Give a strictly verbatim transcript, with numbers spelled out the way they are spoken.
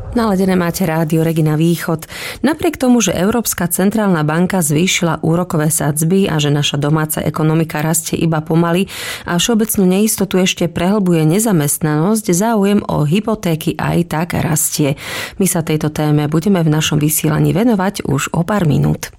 Naladené máte rádio Regina Východ. Napriek tomu, že Európska centrálna banka zvýšila úrokové sadzby a že naša domáca ekonomika rastie iba pomaly a všeobecnú neistotu ešte prehlbuje nezamestnanosť, záujem o hypotéky aj tak rastie. My sa tejto téme budeme v našom vysielaní venovať už o pár minút.